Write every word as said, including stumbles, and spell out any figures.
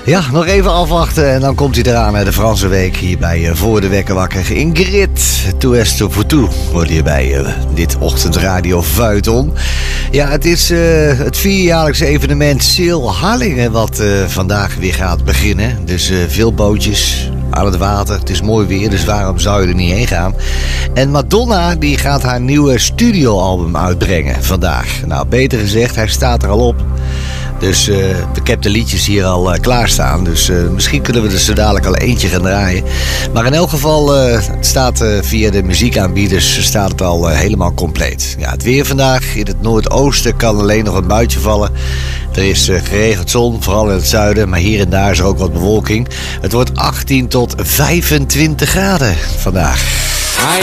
Ja, nog even afwachten en dan komt hij eraan, hè, de Franse week hier bij uh, Voor de Wekker Wakker. Ingrid, tout est pour tout, wordt hier bij uh, dit ochtendradio Feuilleton. Ja, het is uh, het vierjaarlijkse evenement Sail Harlingen wat uh, vandaag weer gaat beginnen. Dus uh, veel bootjes aan het water. Het is mooi weer, dus waarom zou je er niet heen gaan? En Madonna die gaat haar nieuwe studioalbum uitbrengen vandaag. Nou, beter gezegd, hij staat er al op. Dus uh, ik heb de liedjes hier al uh, klaarstaan. Dus uh, misschien kunnen we er zo dadelijk al eentje gaan draaien. Maar in elk geval, uh, het staat uh, via de muziekaanbieders staat het al uh, helemaal compleet. Ja, het weer vandaag. In het noordoosten kan alleen nog een buitje vallen. Er is uh, geregeld zon, vooral in het zuiden. Maar hier en daar is er ook wat bewolking. Het wordt achttien tot vijfentwintig graden vandaag.